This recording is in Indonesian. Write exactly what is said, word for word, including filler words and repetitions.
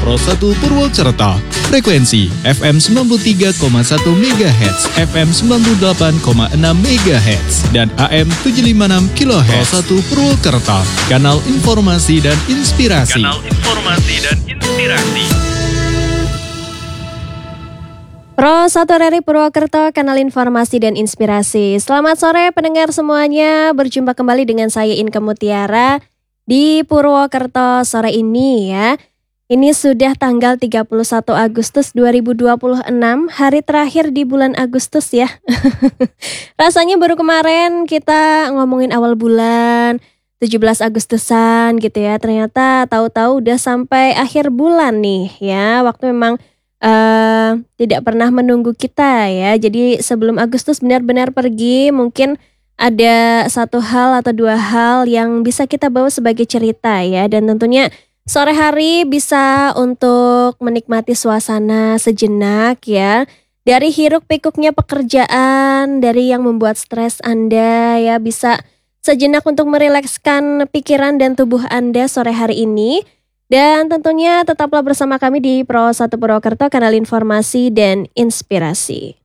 Pro satu Purwokerto. Frekuensi F M sembilan puluh tiga koma satu megahertz, F M sembilan puluh delapan koma enam megahertz, dan A M tujuh ratus lima puluh enam kilohertz. Pro satu Purwokerto, kanal informasi dan inspirasi. Kanal informasi dan inspirasi. Pro satu R R I Purwokerto, kanal informasi dan inspirasi. Selamat sore pendengar semuanya, berjumpa kembali dengan saya Inke Mutiara di Purwokerto sore ini ya. Ini sudah tanggal tiga puluh satu Agustus dua ribu dua puluh enam, hari terakhir di bulan Agustus ya. Rasanya baru kemarin kita ngomongin awal bulan, tujuh belas Agustusan gitu ya. Ternyata tahu-tahu udah sampai akhir bulan nih ya. Waktu memang uh, tidak pernah menunggu kita ya. Jadi sebelum Agustus benar-benar pergi, mungkin ada satu hal atau dua hal yang bisa kita bawa sebagai cerita ya. Dan tentunya sore hari bisa untuk menikmati suasana sejenak ya. Dari hiruk pikuknya pekerjaan, dari yang membuat stres Anda ya, bisa sejenak untuk merilekskan pikiran dan tubuh Anda sore hari ini. Dan tentunya tetaplah bersama kami di Pro satu Purwokerto, kanal informasi dan inspirasi.